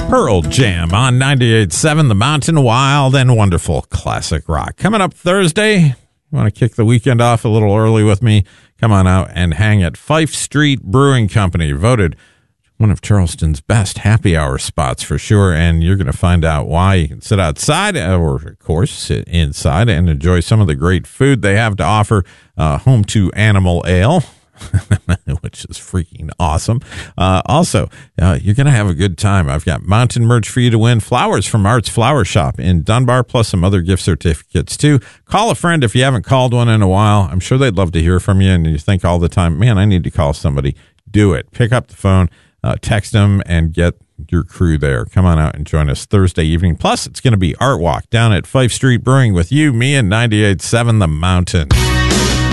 Pearl Jam on 98.7 The Mountain, wild and wonderful classic rock. Coming up Thursday, you want to kick the weekend off a little early with me? Come on out and hang at Fife Street Brewing Company, voted one of Charleston's best happy hour spots for sure, and you're going to find out why. You can sit outside or, of course, sit inside and enjoy some of the great food they have to offer. Home to Animal Ale, which is freaking awesome. Also, you're going to have a good time. I've got mountain merch for you to win, flowers from Art's Flower Shop in Dunbar, plus some other gift certificates too. Call a friend if you haven't called one in a while. I'm sure they'd love to hear from you, and you think all the time, man, I need to call somebody. Do it. Pick up the phone, text them, and get your crew there. Come on out and join us Thursday evening. Plus, it's going to be Art Walk down at Fife Street Brewing with you, me, and 98.7 The Mountain.